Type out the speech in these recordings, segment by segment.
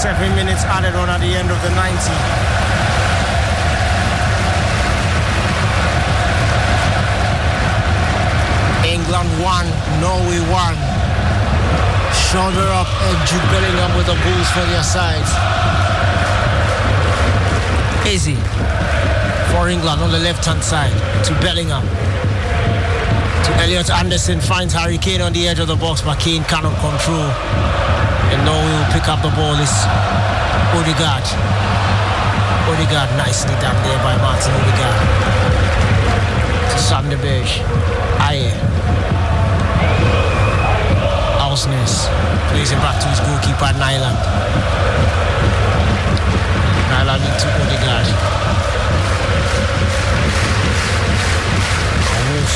7 minutes added on at the end of the 90. England 1, Norway 1. Shoulder up and Jude Bellingham with the Bulls for their side. Easy for England on the left-hand side to Bellingham. To Elliot Anderson, finds Harry Kane on the edge of the box, but Kane cannot control. And Norway will pick up the ball. Is Odegaard. Odegaard nicely done there by Martin Odegaard. To Sander Berge. Aye. Ausnes plays it back to his goalkeeper, Nyland. Nyland into Odegaard. Wolf.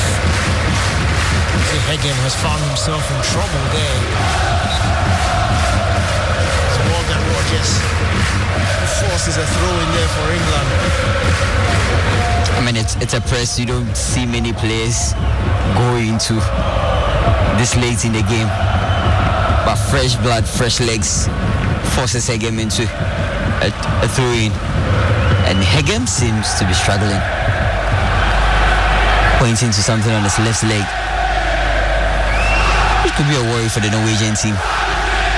Hagen has found himself in trouble there. It's Morgan Rogers who forces a throw in there for England. I mean, it's a press you don't see many players go into this late in the game. But fresh blood, fresh legs forces Hegem into a throw-in. And Hegem seems to be struggling. Pointing to something on his left leg. It could be a worry for the Norwegian team.